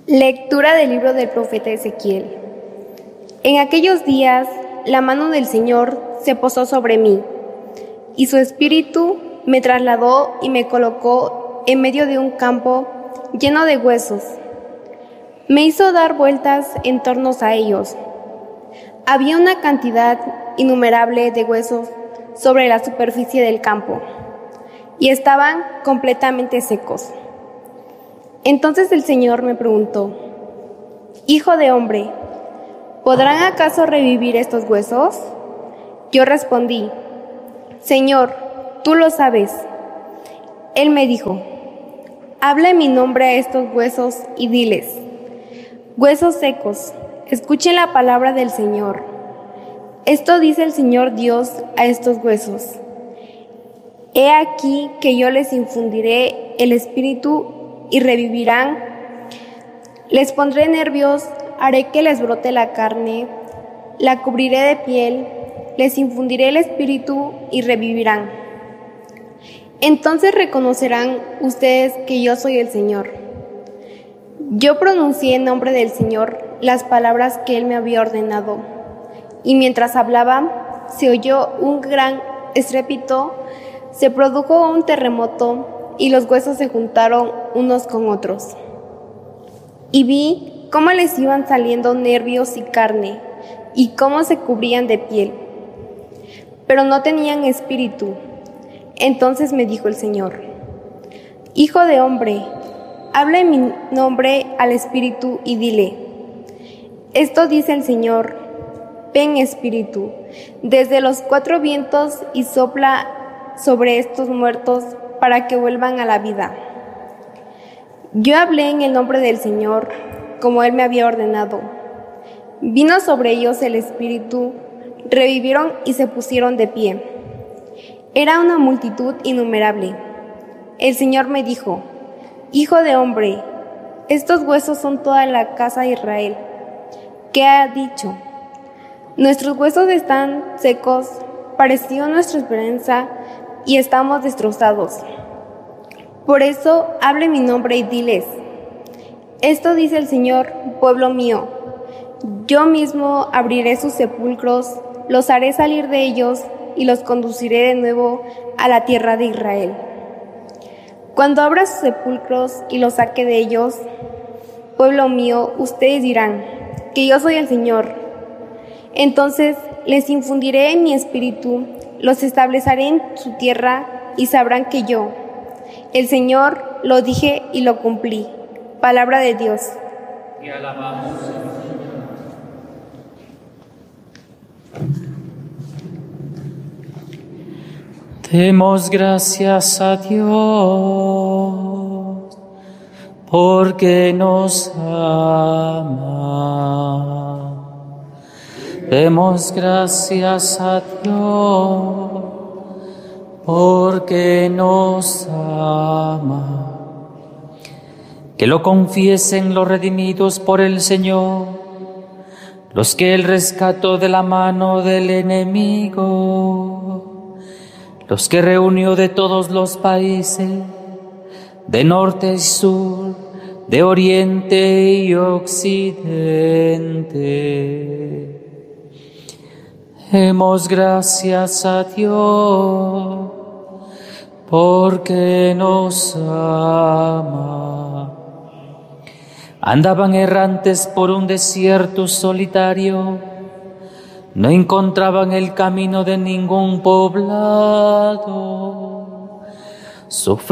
Lectura del libro del profeta Ezequiel. En aquellos días, la mano del Señor se posó sobre mí, y su espíritu me trasladó y me colocó en medio de un campo lleno de huesos. Me hizo dar vueltas en torno a ellos. Había una cantidad innumerable de huesos sobre la superficie del campo, y estaban completamente secos. Entonces el Señor me preguntó: Hijo de hombre, ¿podrán acaso revivir estos huesos? Yo respondí: Señor, tú lo sabes. Él me dijo: Habla en mi nombre a estos huesos y diles: Huesos secos, escuchen la palabra del Señor. Esto dice el Señor Dios a estos huesos: He aquí que yo les infundiré el espíritu y revivirán. Les pondré nervios, haré que les brote la carne, la cubriré de piel, les infundiré el espíritu y revivirán. Entonces reconocerán ustedes que yo soy el Señor. Yo pronuncié en nombre del Señor las palabras que Él me había ordenado, y mientras hablaba se oyó un gran estrépito, se produjo un terremoto y los huesos se juntaron unos con otros. Y vi cómo les iban saliendo nervios y carne, y cómo se cubrían de piel, pero no tenían espíritu. Entonces me dijo el Señor: Hijo de hombre, habla en mi nombre al espíritu y dile: Esto dice el Señor: Ven, espíritu, desde los cuatro vientos y sopla sobre estos muertos para que vuelvan a la vida. Yo hablé en el nombre del Señor, como Él me había ordenado. Vino sobre ellos el espíritu, revivieron y se pusieron de pie. Era una multitud innumerable. El Señor me dijo: Hijo de hombre, estos huesos son toda la casa de Israel. ¿Qué ha dicho? Nuestros huesos están secos, pareció nuestra esperanza, y estamos destrozados. Por eso hable mi nombre y diles: Esto dice el Señor, pueblo mío. Yo mismo abriré sus sepulcros, los haré salir de ellos y los conduciré de nuevo a la tierra de Israel. Cuando abra sus sepulcros y los saque de ellos, pueblo mío, ustedes dirán que yo soy el Señor. Entonces les infundiré mi espíritu, los estableceré en su tierra y sabrán que yo, el Señor, lo dije y lo cumplí. Palabra de Dios. Te alabamos, Señor. Demos gracias a Dios porque nos ama. Demos gracias a Dios porque nos ama. Que lo confiesen los redimidos por el Señor, los que Él rescató de la mano del enemigo, los que reunió de todos los países, de norte y sur, de oriente y occidente. Demos gracias a Dios porque nos ama. Andaban errantes por un desierto solitario, no encontraban el camino de ningún poblado.